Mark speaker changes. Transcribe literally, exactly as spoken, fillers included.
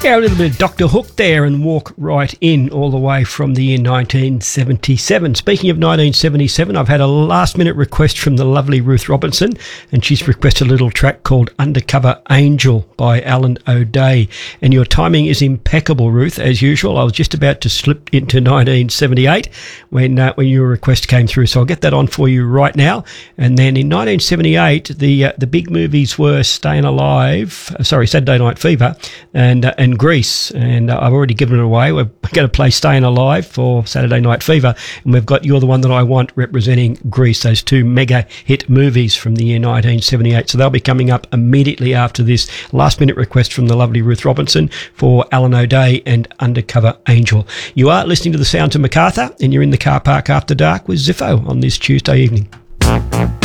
Speaker 1: Yeah, a little bit of Doctor Hook there and Walk Right In, all the way from the year nineteen seventy-seven. Speaking of nineteen seventy-seven, I've had a last-minute request from the lovely Ruth Robinson, and she's requested a little track called Undercover Angel by Alan O'Day. And your timing is impeccable, Ruth, as usual. I was just about to slip into nineteen seventy-eight when uh, when your request came through, so I'll get that on for you right now. And then in nineteen seventy-eight, the uh, the big movies were Staying Alive, uh, sorry, Saturday Night Fever, and uh, and Grease, and uh, I've already given it away. We're going to play Staying Alive for Saturday Night Fever, and we've got You're the One That I Want representing Grease, those two mega hit movies from the year nineteen seventy-eight. So they'll be coming up immediately after this last minute request from the lovely Ruth Robinson for Alan O'Day and Undercover Angel. You are listening to the Sounds of Macarthur, and you're in the car park after dark with Ziffo on this Tuesday evening.